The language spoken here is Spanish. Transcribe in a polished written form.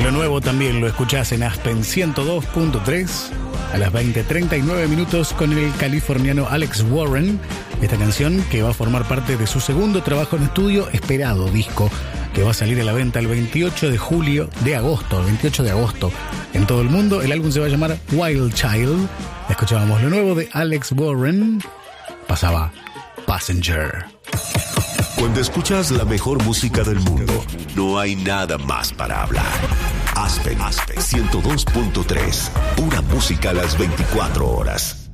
Lo nuevo también lo escuchás en Aspen 102.3 a las 20:39 minutos con el californiano Alex Warren. Esta canción que va a formar parte de su segundo trabajo en estudio, esperado disco, que va a salir a la venta el 28 de agosto en todo el mundo. El álbum se va a llamar Wild Child. Escuchábamos lo nuevo de Alex Warren. Pasaba Passenger. Cuando escuchas la mejor música del mundo, no hay nada más para hablar. Aspen 102.3. Pura música a las 24 horas.